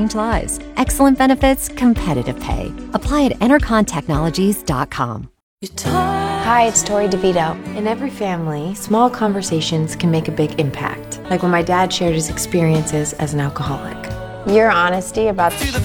changed lives. Excellent benefits, competitive pay. Apply at EnterconTechnologies.com. Hi, it's Tori DeVito. In every family, small conversations can make a big impact. Like when my dad shared his experiences as an alcoholic. Your honesty about